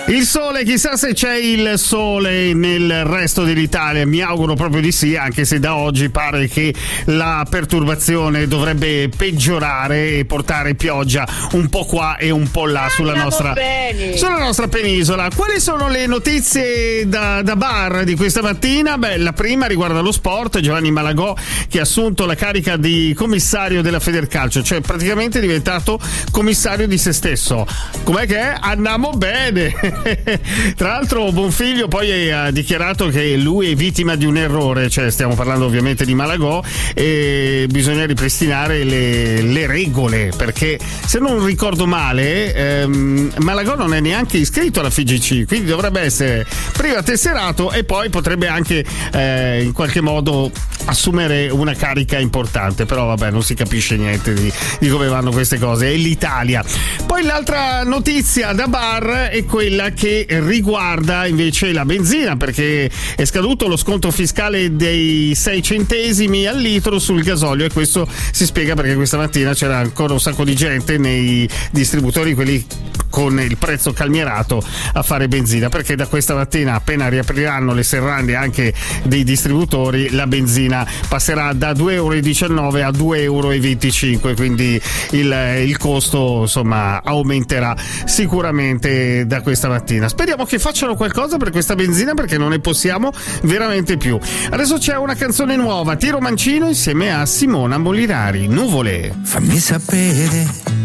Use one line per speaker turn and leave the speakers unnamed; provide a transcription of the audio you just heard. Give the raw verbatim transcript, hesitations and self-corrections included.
Il sole, chissà se c'è il sole nel resto dell'Italia, mi auguro proprio di sì, anche se da oggi pare che la perturbazione dovrebbe peggiorare e portare pioggia un po' qua e un po' là sulla nostra, sulla nostra penisola. Quali sono le notizie da, da bar di questa mattina? Beh, la prima riguarda lo sport, Giovanni Malagò che ha assunto la carica di commissario della Federcalcio, cioè praticamente è diventato commissario di se stesso. Com'è che è? Andiamo bene! Tra l'altro Bonfiglio poi ha dichiarato che lui è vittima di un errore, cioè stiamo parlando ovviamente di Malagò, e bisogna ripristinare le, le regole, perché se non ricordo male ehm, Malagò non è neanche iscritto alla F I G C, quindi dovrebbe essere prima tesserato e poi potrebbe anche eh, in qualche modo assumere una carica importante, però vabbè, non si capisce niente di, di come vanno queste cose, è l'Italia. Poi l'altra notizia da bar è quella che riguarda invece la benzina, perché è scaduto lo sconto fiscale dei sei centesimi al litro sul gasolio, e questo si spiega perché questa mattina c'era ancora un sacco di gente nei distributori, quelli con il prezzo calmierato, a fare benzina, perché da questa mattina, appena riapriranno le serrande anche dei distributori, la benzina passerà da due euro e diciannove a due euro e venticinque, quindi il, il costo insomma aumenterà sicuramente da questa mattina. Speriamo che facciano qualcosa per questa benzina, perché non ne possiamo veramente più. Adesso c'è una canzone nuova, Tiro Mancino insieme a Simona Molinari, Nuvole.
Fammi sapere